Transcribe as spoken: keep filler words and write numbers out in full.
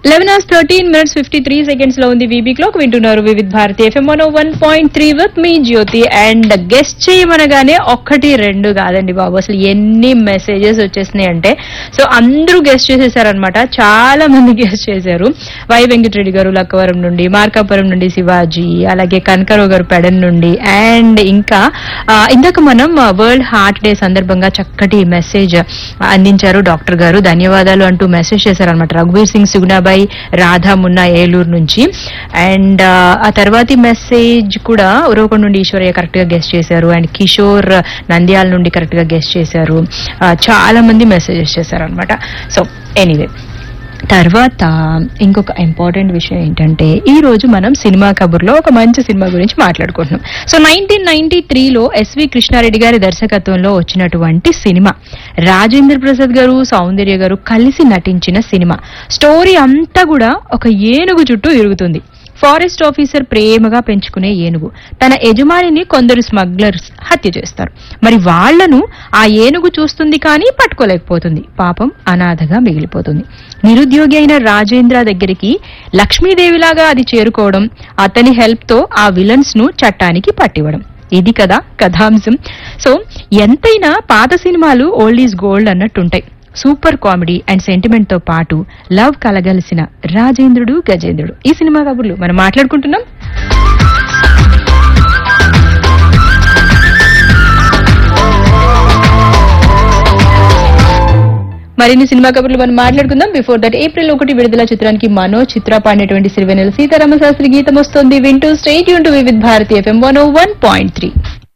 Eleven hours thirteen minutes fifty three seconds లో ఉంది VB clock. వింటున్నారు Vividh Bharati FM one one point three with me Jyothi. And guest చేయమనగానే ఒక్కటి రెండు కాదండి బాబు, అసలు ఎన్ని మెసేజెస్ వచ్చేసినాయి అంటే, సో అందరూ గెస్ట్ చేసేసారనమాట. చాలా మంది గెస్ట్ చేశారు. వై వెంకటరెడ్డి గారు లక్కవరం నుండి, మార్కాపురం నుండి శివాజీ, అలాగే కనకరావు గారు పెడన్ నుండి, అండ్ ఇంకా ఇందాక మనం వరల్డ్ హార్ట్ డే సందర్భంగా చక్కటి మెసేజ్ అందించారు డాక్టర్ గారు, ధన్యవాదాలు అంటూ మెసేజ్ చేశారనమాట. రఘువీర్ సింగ్ సుగుణాబాయి రాధా మున్నా ఏలూరు నుంచి. అండ్ ఆ తర్వాతి మెసేజ్ కూడా ఉరవకొండ నుండి ఈశ్వరయ్య కరెక్ట్ గా గెస్ట్ చేశారు. అండ్ కిషోర్ నంద్యాల నుండి కరెక్ట్ గా గెస్ట్ చేశారు. చాలా మంది మెసేజెస్ చేశారు అనమాట. సో ఎనీవే, తర్వాత ఇంకొక ఇంపార్టెంట్ విషయం ఏంటంటే, ఈ రోజు మనం సినిమా కబుర్లో ఒక మంచి సినిమా గురించి మాట్లాడుకుంటున్నాం. సో నైన్టీన్ నైన్టీ త్రీలో ఎస్వి కృష్ణారెడ్డి గారి దర్శకత్వంలో వచ్చినటువంటి సినిమా, రాజేంద్ర ప్రసాద్ గారు సౌందర్య గారు కలిసి నటించిన సినిమా. స్టోరీ అంతా కూడా ఒక ఏనుగు చుట్టూ తిరుగుతుంది. ఫారెస్ట్ ఆఫీసర్ ప్రేమగా పెంచుకునే ఏనుగు తన యజమానిని కొందరు స్మగ్లర్స్ హత్య చేస్తారు. మరి వాళ్లను ఆ ఏనుగు చూస్తుంది కానీ పట్టుకోలేకపోతుంది. పాపం అనాథగా మిగిలిపోతుంది. నిరుద్యోగి అయిన రాజేంద్ర దగ్గరికి లక్ష్మీదేవిలాగా అది చేరుకోవడం, అతని హెల్ప్ తో ఆ విలన్స్ ను చట్టానికి పట్టివ్వడం. ఇది కదా కథాంశం. సో ఎంతైనా పాత సినిమాలు old is gold అన్నట్టుంటాయి. Super comedy and sentiment తో పాటు లవ్ కలగలిసిన రాజేంద్రుడు గజేంద్రుడు ఈ సినిమా కబుర్లు మనం మాట్లాడుకుంటున్నాం. మరిన్ని సినిమా కబుర్లు మనం మాట్లాడుకుందాం. బిఫోర్ దట్, ఏప్రిల్ ఒకటి విడుదల చిత్రానికి మనో చిత్ర పాడినటువంటి సిరివెన్నెల సీతారామ శాస్త్రి గీతం వస్తుంది. వింటూ stay tune to Vividh Bharati FM one one point three.